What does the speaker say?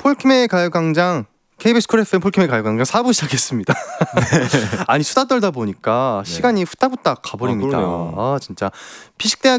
폴킴의 가요광장 KBS 쿨 FM 폴킴의 가요광장 4부 시작했습니다. 아니 수다 떨다 보니까 시간이 후딱후딱 가버립니다. 그러네요. 아 진짜 피식대학